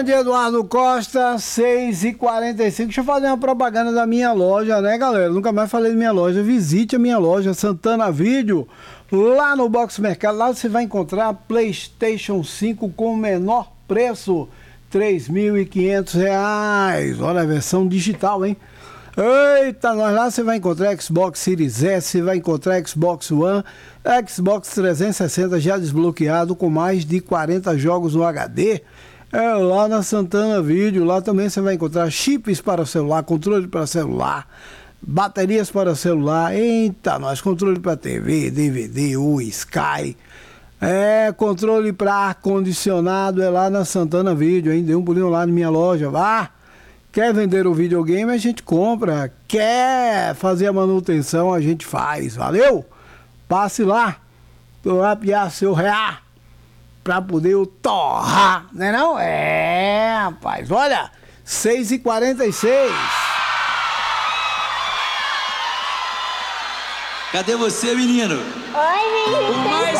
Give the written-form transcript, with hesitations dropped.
De Eduardo Costa, 6h45. Deixa eu fazer uma propaganda da minha loja, né, galera? Nunca mais falei da minha loja. Visite a minha loja Santana Vídeo, lá no Box Mercado. Lá você vai encontrar PlayStation 5 com o menor preço, R$3.500. Olha a versão digital, hein? Eita, nós lá você vai encontrar Xbox Series S, você vai encontrar Xbox One, Xbox 360 já desbloqueado com mais de 40 jogos no HD. É lá na Santana Vídeo. Lá também você vai encontrar chips para celular, controle para celular, baterias para celular. Eita, nós controle para TV, DVD, Sky. Controle para ar-condicionado é lá na Santana Vídeo, hein? Dê um pulinho lá na minha loja, vá! Quer vender o videogame, a gente compra. Quer fazer a manutenção, a gente faz. Valeu? Passe lá para lapiar seu real, pra poder o torrar, né não? Rapaz, olha, 6h46. Cadê você, menino? Oi, menino. O mais